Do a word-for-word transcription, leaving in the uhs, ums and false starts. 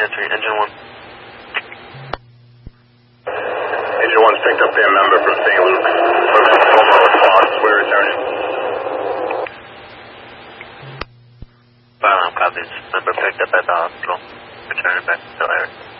answering engine one. Engine one's picked up their member from Saint Luke's. Normal response, we're returning. Violent copies. Member picked up at the hospital. Returning back to the area.